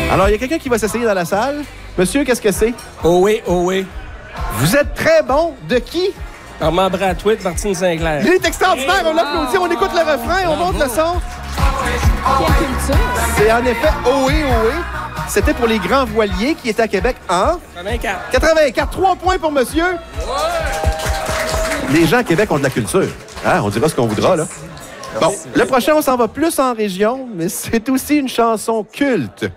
Alors, il y a quelqu'un qui va s'essayer dans la salle. Monsieur, qu'est-ce que c'est? Oh oui, oh oui. Vous êtes très bon. De qui? Armand Bradwitt, Martine Sinclair. Il est extraordinaire. On l'applaudit, on écoute le refrain, on monte le son. Quelle culture! C'est en effet Ohé, Ohé. C'était pour les grands voiliers qui étaient à Québec en 84. 84. 3 points pour monsieur. Les gens à Québec ont de la culture. Hein? On dira ce qu'on voudra, là. Bon, le prochain, on s'en va plus en région, mais c'est aussi une chanson culte.